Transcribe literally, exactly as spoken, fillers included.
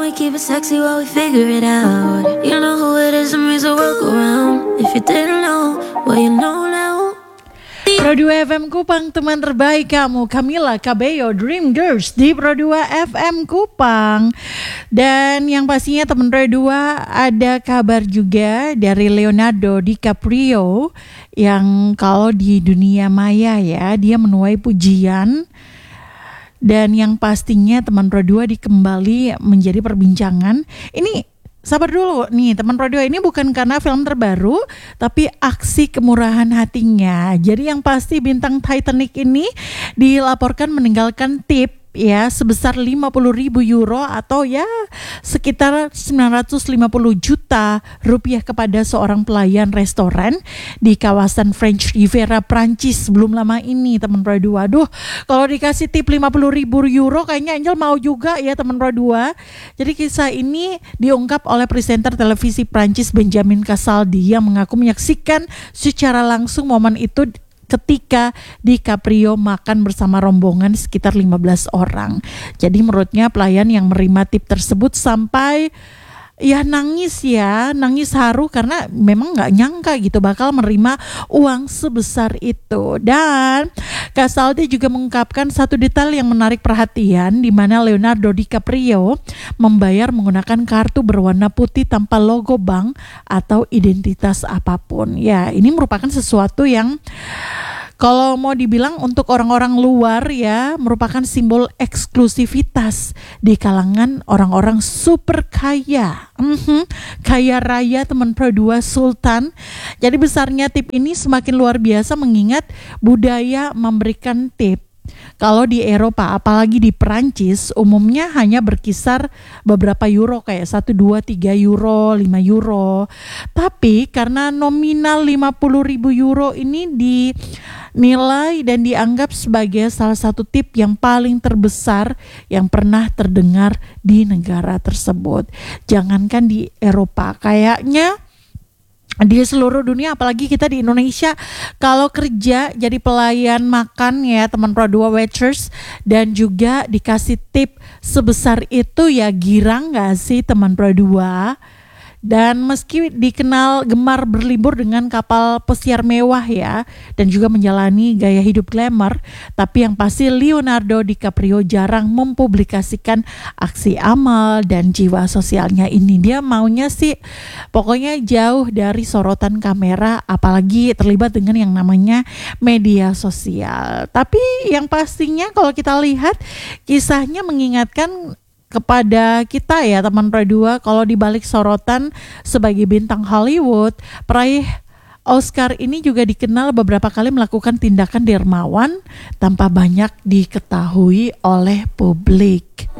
we keep it sexy while we figure it out. You know who it is and makes the world go round. If you didn't know, well you know now. Pro dua F M Kupang, teman terbaik kamu, Camila Cabello, Dream Girls di Pro dua F M Kupang. Dan yang pastinya teman Pro dua, ada kabar juga dari Leonardo DiCaprio yang kalau di dunia maya ya, dia menuai pujian. Dan yang pastinya teman Pro dua dikembali menjadi perbincangan. Ini sabar dulu nih teman Pro dua, ini bukan karena film terbaru, tapi aksi kemurahan hatinya. Jadi yang pasti bintang Titanic ini dilaporkan meninggalkan tip ya sebesar lima puluh ribu euro atau ya sekitar sembilan ratus lima puluh juta rupiah kepada seorang pelayan restoran di kawasan French Riviera Prancis belum lama ini teman Pro dua. Aduh, kalau dikasih tip lima puluh ribu euro kayaknya Angel mau juga ya teman Pro dua. Jadi kisah ini diungkap oleh presenter televisi Prancis Benjamin Castaldi yang mengaku menyaksikan secara langsung momen itu ketika DiCaprio makan bersama rombongan sekitar lima belas orang. Jadi menurutnya pelayan yang menerima tip tersebut sampai ya nangis ya, nangis haru karena memang gak nyangka gitu bakal menerima uang sebesar itu. Dan Castaldi juga mengungkapkan satu detail yang menarik perhatian, di mana Leonardo DiCaprio membayar menggunakan kartu berwarna putih tanpa logo bank atau identitas apapun. Ya, ini merupakan sesuatu yang kalau mau dibilang untuk orang-orang luar ya merupakan simbol eksklusivitas di kalangan orang-orang super kaya. Mm-hmm. Kaya raya teman Pro dua Sultan. Jadi besarnya tip ini semakin luar biasa mengingat budaya memberikan tip. Kalau di Eropa, apalagi di Perancis, umumnya hanya berkisar beberapa euro kayak satu, dua, tiga euro, lima euro. Tapi karena nominal lima puluh ribu euro ini dinilai dan dianggap sebagai salah satu tip yang paling terbesar yang pernah terdengar di negara tersebut. Jangankan di Eropa, kayaknya di seluruh dunia, apalagi kita di Indonesia, kalau kerja jadi pelayan makan ya teman Pro dua waiters dan juga dikasih tip sebesar itu, ya girang gak sih teman Pro dua? Dan meski dikenal gemar berlibur dengan kapal pesiar mewah ya, dan juga menjalani gaya hidup glamour, tapi yang pasti Leonardo DiCaprio jarang mempublikasikan aksi amal dan jiwa sosialnya ini. Dia maunya sih pokoknya jauh dari sorotan kamera, apalagi terlibat dengan yang namanya media sosial. Tapi yang pastinya kalau kita lihat kisahnya mengingatkan kepada kita ya teman Pro dua, kalau dibalik sorotan sebagai bintang Hollywood, peraih Oscar ini juga dikenal beberapa kali melakukan tindakan dermawan tanpa banyak diketahui oleh publik.